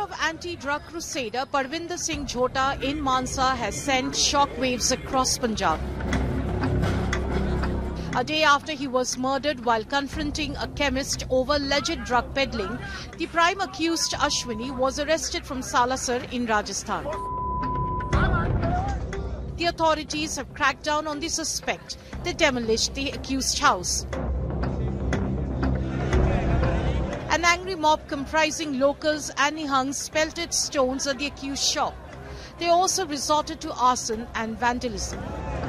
Punjab anti-drug crusader Parvinder Singh Jhota in Mansa has sent shockwaves across Punjab. A day after he was murdered while confronting a chemist over alleged drug peddling, the prime accused Ashwini was arrested from Salasar in Rajasthan. The authorities have cracked down on the suspect. They demolished the accused house. An angry mob comprising locals and Nihangs pelted stones at the accused shop. They also resorted to arson and vandalism.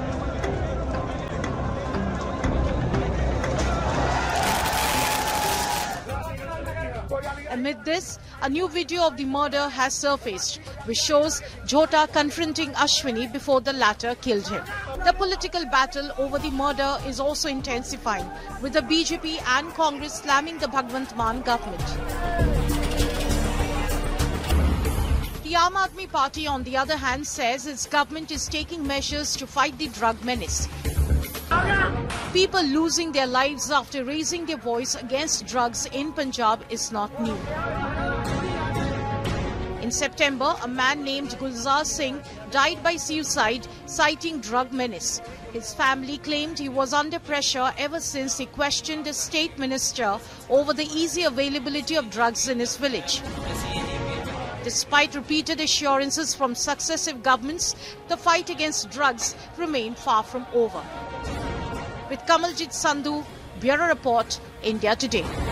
Amid this, a new video of the murder has surfaced, which shows Jhota confronting Ashwini before the latter killed him. The political battle over the murder is also intensifying, with the BJP and Congress slamming the Bhagwant Mann government. The Aam Aadmi Party, on the other hand, says its government is taking measures to fight the drug menace. People losing their lives after raising their voice against drugs in Punjab is not new. In September, a man named Gulzar Singh died by suicide, citing drug menace. His family claimed he was under pressure ever since he questioned a state minister over the easy availability of drugs in his village. Despite repeated assurances from successive governments, the fight against drugs remained far from over. With Kamaljit Sandhu, Bureau Report, India Today.